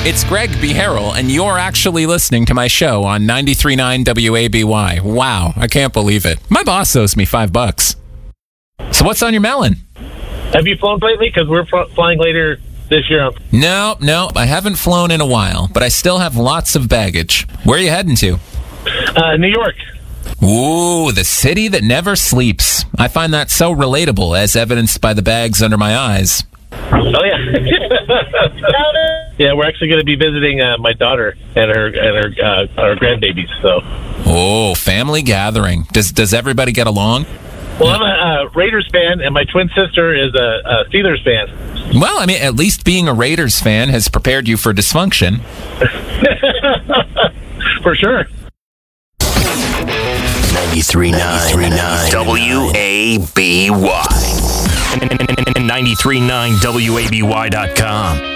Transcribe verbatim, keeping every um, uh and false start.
It's Greg B. Harrell, and you're actually listening to my show on ninety-three point nine W A B Y. Wow, I can't believe it. My boss owes me five bucks. So what's on your melon? Have you flown lately? Because we're fl- flying later this year. No, no, I haven't flown in a while, but I still have lots of baggage. Where are you heading to? Uh, New York. Ooh, the city that never sleeps. I find that so relatable, as evidenced by the bags under my eyes. Oh, yeah. Yeah, we're actually going to be visiting uh, my daughter and her and her uh, our grandbabies. So. Oh, family gathering. Does does everybody get along? Well, I'm a uh, Raiders fan, and my twin sister is a, a Steelers fan. Well, I mean, at least being a Raiders fan has prepared you for dysfunction. For sure. ninety-three point nine W A B Y. ninety-three point nine W A B Y dot com.